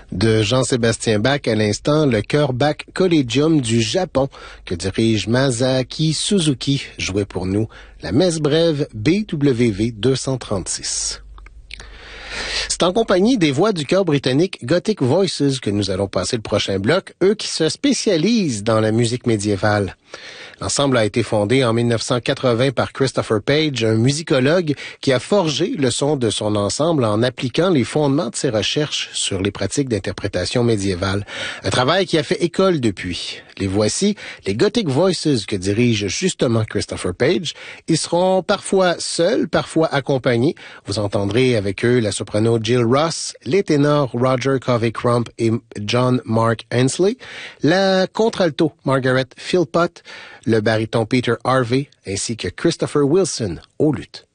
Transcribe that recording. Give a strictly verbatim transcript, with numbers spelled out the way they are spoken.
De Jean-Sébastien Bach à l'instant, le chœur Bach Collegium du Japon que dirige Masaaki Suzuki jouait pour nous la messe brève B W V deux cent trente-six. C'est en compagnie des voix du chœur britannique Gothic Voices que nous allons passer le prochain bloc, eux qui se spécialisent dans la musique médiévale. L'ensemble a été fondé en dix-neuf cent quatre-vingts par Christopher Page, un musicologue qui a forgé le son de son ensemble en appliquant les fondements de ses recherches sur les pratiques d'interprétation médiévale. Un travail qui a fait école depuis. Les voici, les Gothic Voices que dirige justement Christopher Page. Ils seront parfois seuls, parfois accompagnés. Vous entendrez avec eux la soprano Jill Ross, les ténors Roger Covey-Crump et John Mark Hensley, la contralto Margaret Philpott, le baryton Peter Harvey, ainsi que Christopher Wilson au luth.